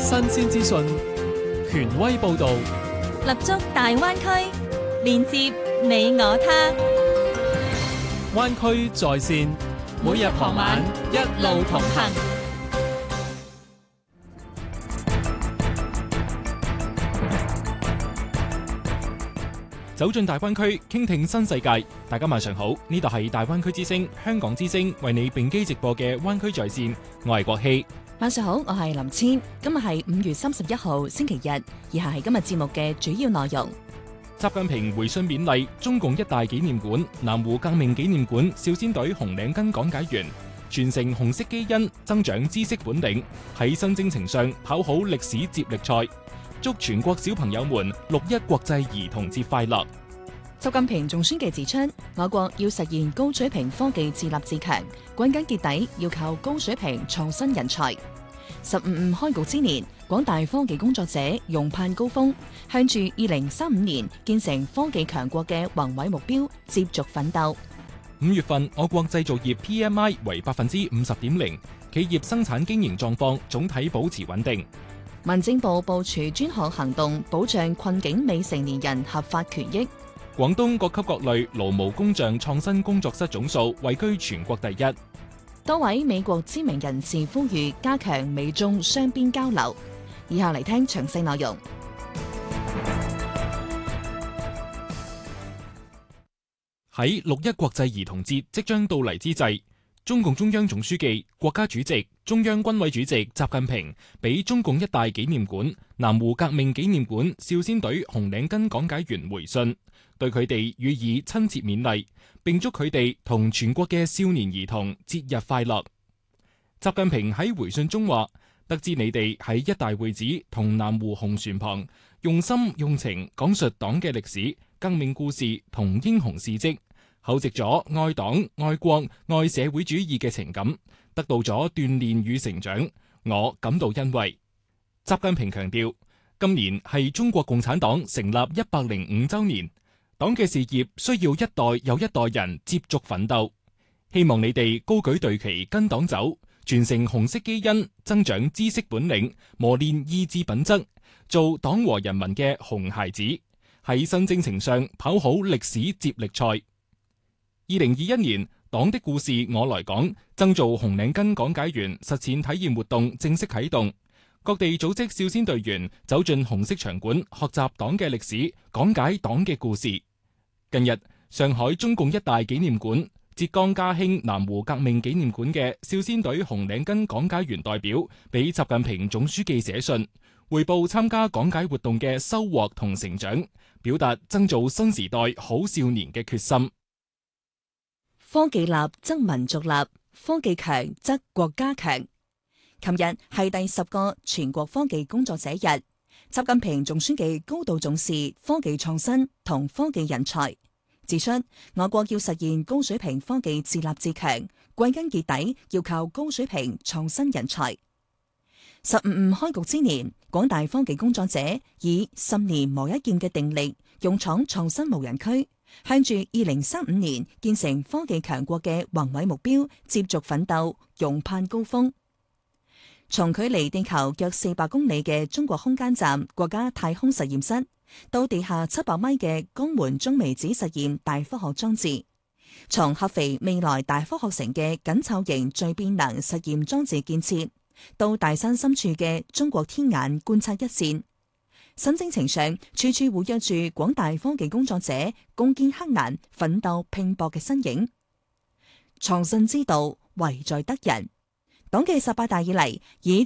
新鮮資訊，權威報導， 立足大灣區，連接你我他。 灣區在線，每日傍晚一路同行。走進大灣區，傾聽新世界。大家晚上好，呢度係大灣區之聲、香港之聲為你並機直播嘅灣區在線，我係國希。 晚上好，我係林千。今日係5月31號星期日，以下係今日節目嘅主要內容。 習近平回信勉勵中共一大紀念館、南湖革命紀念館少先隊紅領巾講解員，傳承紅色基因，增長知識本領，喺新征程上跑好歷史接力賽。祝全國小朋友們6·1國際兒童節快樂。 習近平總書記指出，我國要實現高水平科技自立自強，歸根結底要靠高水平創新人才。15開局之年，廣大科技工作者勇攀高峰，向住2035年建成科技強國嘅宏偉目標接續奮鬥。 5月份，我國製造業 PMI 為50.0%，企業生產經營狀況總體保持穩定。 民政部部署專項行動，保障困境未成年人合法權益。 廣東各級各類勞務工匠創新工作室總數位居全國第一。 多位美國知名人士呼籲加強美中雙邊交流。以下嚟聽詳細內容。 喺6·1國際兒童節即將到嚟之際，中共中央總書記、國家主席、中央軍委主席習近平俾中共一大紀念館、南湖革命紀念館少先隊紅領巾講解員回信，對佢哋予以親切勉勵，並祝佢哋同全國嘅少年兒童節日快樂。習近平喺回信中話，得知你哋喺一大會址同南湖紅船旁用心用情講述黨嘅歷史、革命故事同英雄事蹟，厚植咗愛黨、愛國、愛社會主義嘅情感，得到咗鍛煉與成長，我感到欣慰。習近平強調，今年係中國共產黨成立105週年，黨嘅事業需要一代又一代人接續奮鬥，希望你哋高舉隊旗跟黨走，傳承紅色基因，增長知識本領，磨練意志品質，做黨和人民嘅紅孩子，喺新征程上跑好歷史接力賽。2021年，黨的故事我來講，爭做紅領巾講解員實踐體驗活動正式啟動，各地組織少先隊員走進紅色場館，學習黨嘅歷史，講解黨嘅故事。近日，上海中共一大紀念館、浙江嘉興南湖革命紀念館嘅少先隊紅領巾講解員代表俾習近平總書記寫信，匯報參加講解活動嘅收穫同成長，表達爭做新時代好少年嘅決心。 科技立則民族立，科技強則國家強。琴日係第10個全國科技工作者日，習近平總書記高度重視科技創新同科技人才，指出我國要實現高水平科技自立自強，歸根結底要靠高水平創新人才。15開局之年，廣大科技工作者以10年磨一劍嘅定力，勇闖創新無人區，向住2035年建成科技強國嘅宏偉目標接續奮鬥，勇攀高峰。從距離地球約400公里嘅中國空間站國家太空實驗室，到地下700米嘅江門中微子實驗大科學裝置，從合肥未來大科學城嘅緊湊型聚變能實驗裝置建設，到大山深處嘅中國天眼觀測一線，新征程上處處活躍住廣大科技工作者攻堅克難、奮鬥拼搏嘅身影。創新之道，唯在得人。黨嘅18大以嚟，以